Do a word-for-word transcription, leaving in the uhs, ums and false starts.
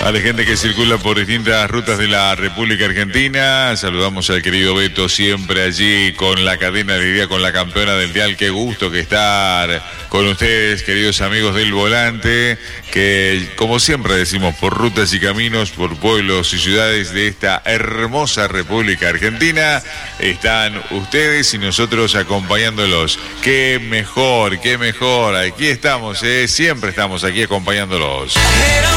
A la gente que circula por distintas rutas de la República Argentina, saludamos al querido Beto, siempre allí con la cadena de día, con la campeona del dial. Qué gusto que estar con ustedes, queridos amigos del volante, que como siempre decimos, por rutas y caminos, por pueblos y ciudades de esta hermosa República Argentina, están ustedes y nosotros acompañándolos. Qué mejor, qué mejor, aquí estamos, eh, siempre estamos aquí acompañándolos.